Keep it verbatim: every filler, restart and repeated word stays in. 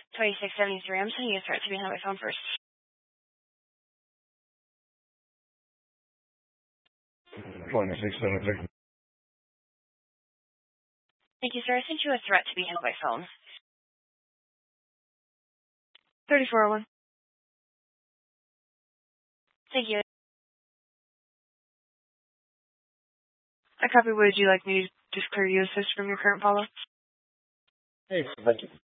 twenty-six seventy-three. I'm sending you a threat to be on my phone first. twenty-six seventy-three. Thank you, sir. I sent you a threat to be handled by phone. thirty-four oh one. Thank you. I copy. Would you like me to just clear you assist from your current follow? Hey, thank you.